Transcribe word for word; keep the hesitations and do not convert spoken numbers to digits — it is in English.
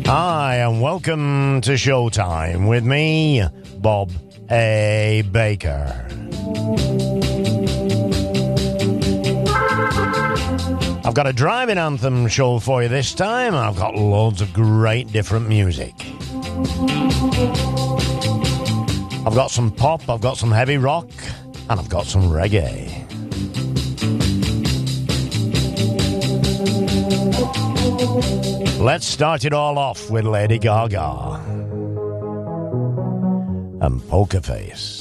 Hi, and welcome to Showtime with me, Bob A. Baker. I've got a driving anthem show for you this time. I've got loads of great different music. I've got some pop, I've got some heavy rock, and I've got some reggae. Let's start it all off with Lady Gaga and Poker Face.